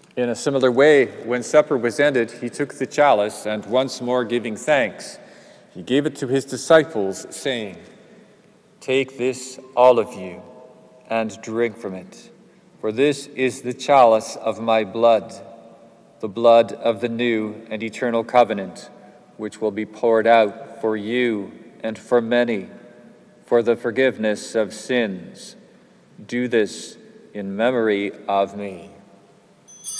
In a similar way, when supper was ended, he took the chalice, and once more giving thanks, he gave it to his disciples, saying, "Take this, all of you, and drink from it, for this is the chalice of my blood, the blood of the new and eternal covenant, which will be poured out for you and for many, for the forgiveness of sins. Do this in memory of me."